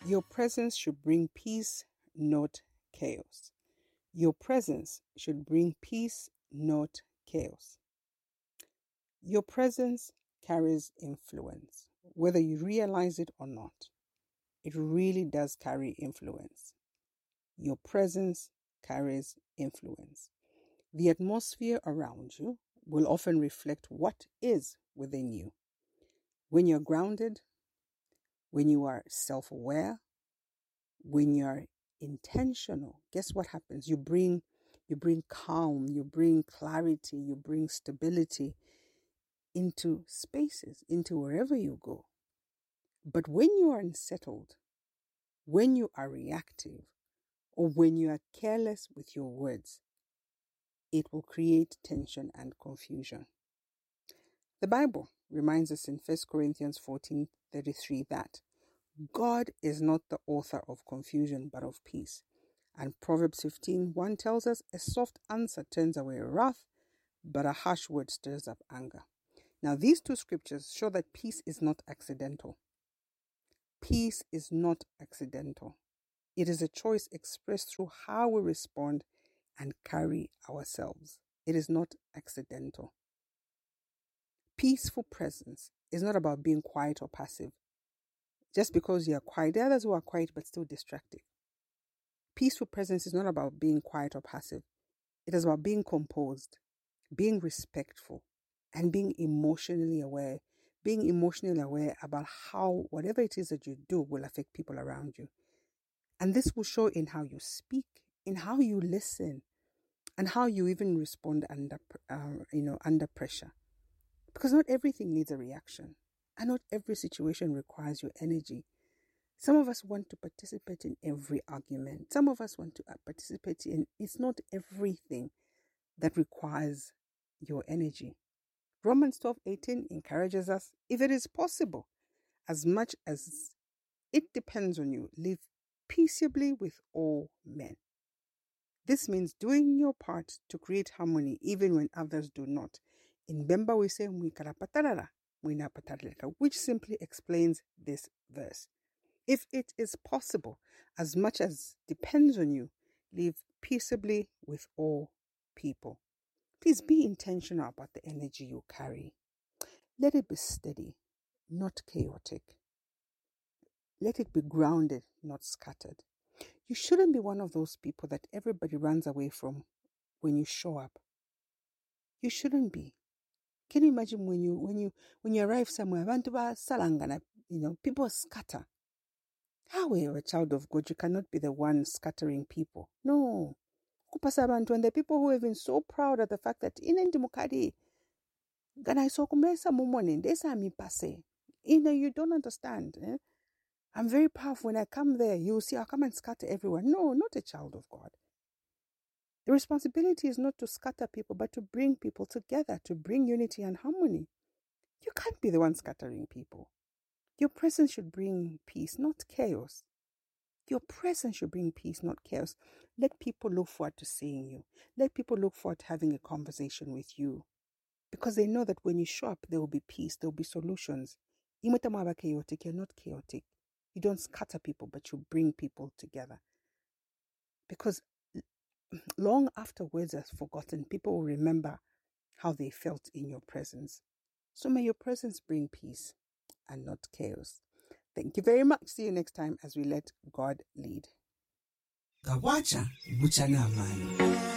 Your presence should bring peace, not chaos. Your presence should bring peace, not chaos. Your presence carries influence, whether you realize it or not. It really does carry influence. Your presence carries influence. The atmosphere around you will often reflect what is within you. When you're grounded, when you are self-aware, when you're intentional, guess what happens? You bring calm, you bring clarity, you bring stability into spaces, into wherever you go. But when you are unsettled, when you are reactive, or when you are careless with your words, it will create tension and confusion. The Bible reminds us in 1 Corinthians 14:33 that God is not the author of confusion, but of peace. And Proverbs 15:1 tells us, a soft answer turns away wrath, but a harsh word stirs up anger. Now, these two scriptures show that peace is not accidental. Peace is not accidental. It is a choice expressed through how we respond and carry ourselves. It is not accidental. Peaceful presence is not about being quiet or passive. Just because you are quiet, there are others who are quiet but still distracted. Peaceful presence is not about being quiet or passive. It is about being composed, being respectful, and being emotionally aware. Being emotionally aware about how whatever it is that you do will affect people around you. And this will show in how you speak, in how you listen, and how you even respond under pressure. Because not everything needs a reaction, and not every situation requires your energy. Some of us want to participate in every argument. Some of us want to participate in, it's not everything that requires your energy. Romans 12:18 encourages us, if it is possible, as much as it depends on you, live peaceably with all men. This means doing your part to create harmony even when others do not. In Bemba we say, which simply explains this verse. If it is possible, as much as depends on you, live peaceably with all people. Please be intentional about the energy you carry. Let it be steady, not chaotic. Let it be grounded, not scattered. You shouldn't be one of those people that everybody runs away from when you show up. You shouldn't be. Can you imagine when you arrive somewhere, people scatter. How are you a child of God? You cannot be the one scattering people. No. And the people who have been so proud of the fact that you don't understand. I'm very powerful. When I come there, you'll see I'll come and scatter everyone. No, not a child of God. The responsibility is not to scatter people, but to bring people together, to bring unity and harmony. You can't be the one scattering people. Your presence should bring peace, not chaos. Your presence should bring peace, not chaos. Let people look forward to seeing you. Let people look forward to having a conversation with you. Because they know that when you show up, there will be peace, there will be solutions. You're not chaotic. You don't scatter people, but you bring people together. Because long after words are forgotten, people will remember how they felt in your presence. So may your presence bring peace and not chaos. Thank you very much. See you next time as we let God lead. Gawacha Buchanamani.